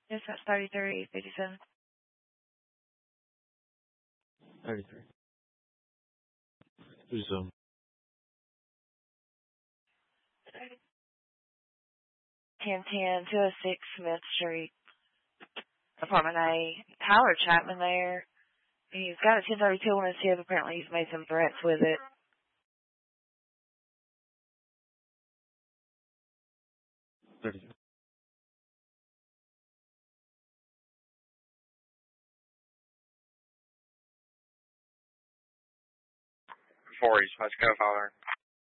Yes, that's 3357. 33. 37. 1010 206 Smith Street, apartment A. Tyler Chapman there. He's got a 1032 on his hip. Apparently he's made some threats with it. 32. 4 East West Go, Father.